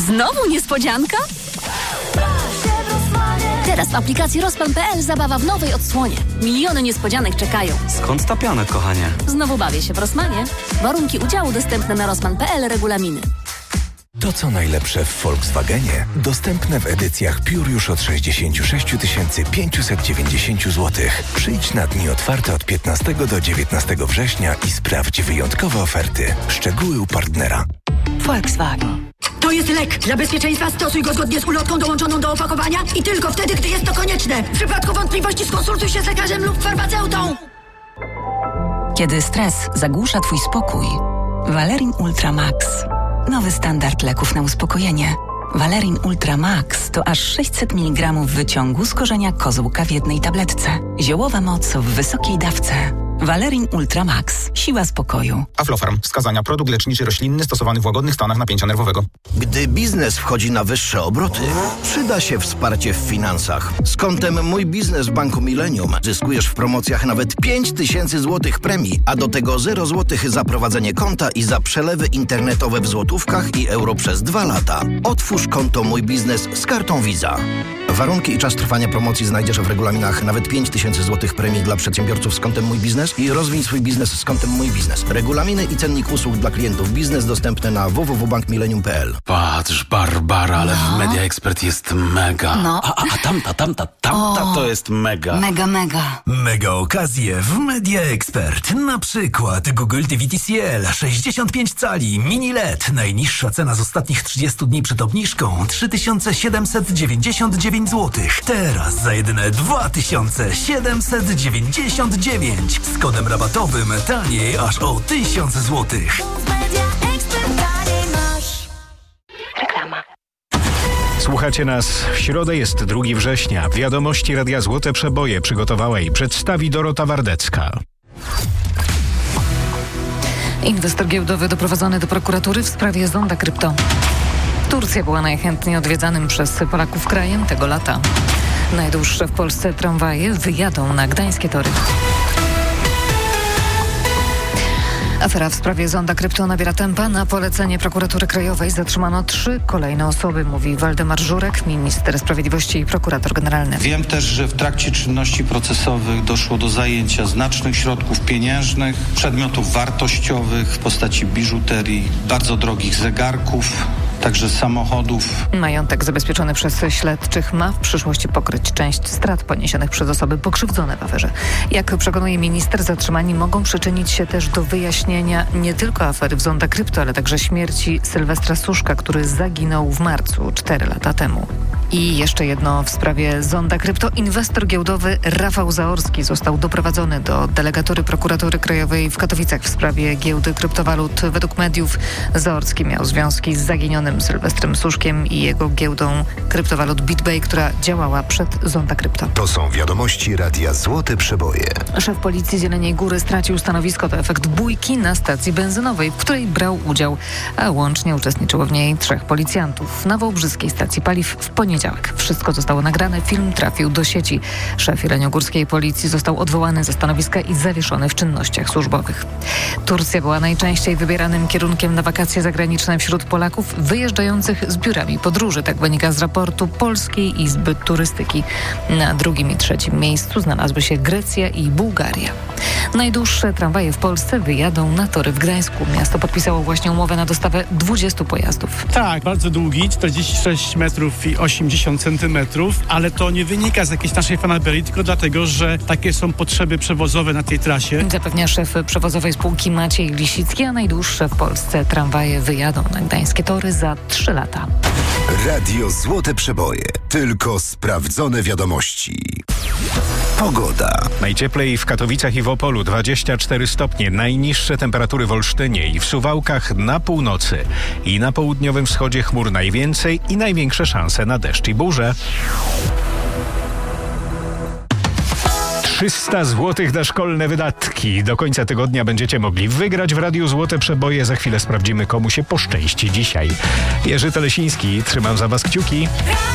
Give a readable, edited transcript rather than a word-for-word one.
Znowu niespodzianka? Teraz w aplikacji Rosman.pl zabawa w nowej odsłonie. Miliony niespodzianek czekają. Skąd ta piana, kochanie? Znowu bawię się w Rosmanie. Warunki udziału dostępne na Rosman.pl, regulaminy. To co najlepsze w Volkswagenie dostępne w edycjach Pure już od 66 590 zł. Przyjdź na dni otwarte od 15 do 19 września i sprawdź wyjątkowe oferty. Szczegóły u partnera. Volkswagen. To jest lek. Dla bezpieczeństwa stosuj go zgodnie z ulotką dołączoną do opakowania i tylko wtedy, gdy jest to konieczne. W przypadku wątpliwości skonsultuj się z lekarzem lub farmaceutą. Kiedy stres zagłusza Twój spokój, Valerin Ultra Max. Nowy standard leków na uspokojenie. Valerin Ultra Max to aż 600 mg wyciągu z korzenia kozłka w jednej tabletce. Ziołowa moc w wysokiej dawce. Valerin Ultra Max. Siła spokoju. Aflofarm. Wskazania. Produkt leczniczy roślinny stosowany w łagodnych stanach napięcia nerwowego. Gdy biznes wchodzi na wyższe obroty, przyda się wsparcie w finansach. Z kontem Mój Biznes w Banku Millennium zyskujesz w promocjach nawet 5000 zł premii, a do tego 0 zł za prowadzenie konta i za przelewy internetowe w złotówkach i euro przez 2 lata. Otwórz konto Mój Biznes z kartą Visa. Warunki i czas trwania promocji znajdziesz w regulaminach. Nawet 5000 zł premii dla przedsiębiorców z kontem Mój Biznes i rozwij swój biznes z kontem Mój Biznes. Regulaminy i cennik usług dla klientów biznes dostępne na www.bankmillennium.pl. Patrz, Barbara, ale w Media Expert jest mega. No. A tamta to jest mega. Mega. Mega okazje w Media Expert. Na przykład Google TV TCL 65 cali mini LED. Najniższa cena z ostatnich 30 dni przed obniżką 3799 zł. Teraz za jedyne 2799. Z kodem rabatowym taniej aż o 1000 zł. Reklama. Słuchacie nas w środę, jest 2 września. Wiadomości Radia Złote Przeboje przygotowała i przedstawi Dorota Wardecka. Inwestor giełdowy doprowadzony do prokuratury w sprawie zonda krypto. Turcja była najchętniej odwiedzanym przez Polaków krajem tego lata. Najdłuższe w Polsce tramwaje wyjadą na gdańskie tory. Afera w sprawie zonda krypto nabiera tempa. Na polecenie prokuratury krajowej zatrzymano 3 kolejne osoby, mówi Waldemar Żurek, minister sprawiedliwości i prokurator generalny. Wiem też, że w trakcie czynności procesowych doszło do zajęcia znacznych środków pieniężnych, przedmiotów wartościowych w postaci biżuterii, bardzo drogich zegarków, także samochodów. Majątek zabezpieczony przez śledczych ma w przyszłości pokryć część strat poniesionych przez osoby pokrzywdzone w aferze. Jak przekonuje minister, zatrzymani mogą przyczynić się też do wyjaśnienia nie tylko afery w zonda krypto, ale także śmierci Sylwestra Suszka, który zaginął w marcu 4 lata temu. I jeszcze jedno w sprawie zonda krypto. Inwestor giełdowy Rafał Zaorski został doprowadzony do delegatury prokuratury krajowej w Katowicach w sprawie giełdy kryptowalut. Według mediów Zaorski miał związki z zaginionym Sylwestrem Suszkiem i jego giełdą kryptowalut BitBay, która działała przed zonda krypto. To są wiadomości Radia Złote Przeboje. Szef policji z Jeleniej Góry stracił stanowisko. To efekt bójki na stacji benzynowej, w której brał udział, a łącznie uczestniczyło w niej 3 policjantów. Na wałbrzyskiej stacji paliw w poniedziałek. Wszystko zostało nagrane, film trafił do sieci. Szef jeleniogórskiej policji został odwołany ze stanowiska i zawieszony w czynnościach służbowych. Turcja była najczęściej wybieranym kierunkiem na wakacje zagraniczne wśród Polaków wyjeżdżających z biurami podróży. Tak wynika z raportu Polskiej Izby Turystyki. Na 2. i 3. miejscu znalazły się Grecja i Bułgaria. Najdłuższe tramwaje w Polsce wyjadą na tory w Gdańsku. Miasto podpisało właśnie umowę na dostawę 20 pojazdów. Tak, bardzo długi, 46 metrów i 80 centymetrów, ale to nie wynika z jakiejś naszej fanaberii, tylko dlatego, że takie są potrzeby przewozowe na tej trasie. Zapewnia szef przewozowej spółki Maciej Lisicki, a najdłuższe w Polsce tramwaje wyjadą na gdańskie tory za 3 lata. Radio Złote Przeboje. Tylko sprawdzone wiadomości. Pogoda. Najcieplej w Katowicach i w Opolu 24 stopnie. Najniższe temperatury w Olsztynie i w Suwałkach na północy. I na południowym wschodzie chmur najwięcej i największe szanse na deszcz i burze. 300 zł na szkolne wydatki. Do końca tygodnia będziecie mogli wygrać w Radiu Złote Przeboje. Za chwilę sprawdzimy, komu się poszczęści dzisiaj. Jerzy Telesiński, trzymam za was kciuki.